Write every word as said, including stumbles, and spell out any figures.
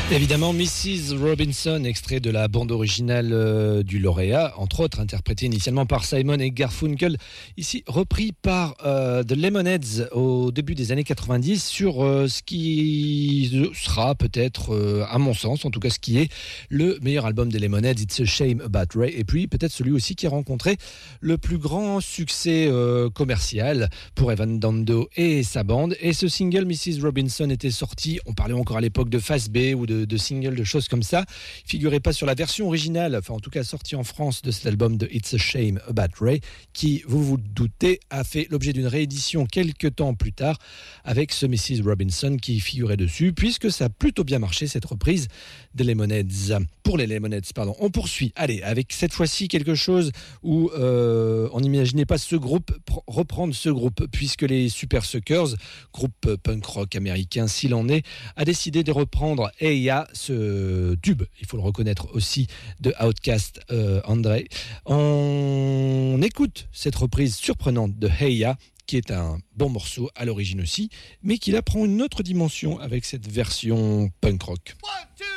Évidemment, missus Robinson, extrait de la bande originale euh, du lauréat, entre autres interprété initialement par Simon et Garfunkel, ici repris par euh, The Lemonheads au début des années quatre-vingt-dix sur euh, ce qui sera peut-être, euh, à mon sens, en tout cas ce qui est le meilleur album des Lemonheads, It's a Shame About Ray, et puis peut-être celui aussi qui a rencontré le plus grand succès euh, commercial pour Evan Dando et sa bande. Et ce single, missus Robinson, était sorti, on parlait encore à l'époque de Face B ou de De, de singles, de choses comme ça. Il figurait pas sur la version originale, enfin en tout cas sortie en France de cet album de It's a Shame About Ray, qui, vous vous doutez, a fait l'objet d'une réédition quelques temps plus tard avec ce missus Robinson qui figurait dessus, puisque ça a plutôt bien marché cette reprise des Lemonheads. Pour les Lemonheads, pardon. On poursuit, allez, avec cette fois-ci quelque chose où euh, on n'imaginait pas ce groupe pr- reprendre ce groupe, puisque les Super Suckers, groupe punk rock américain s'il en est, a décidé de reprendre Hey Ya, ce tube, il faut le reconnaître aussi, de Outkast, euh, André. On écoute cette reprise surprenante de Hey Ya, qui est un bon morceau à l'origine aussi, mais qui là prend une autre dimension avec cette version punk rock. One, two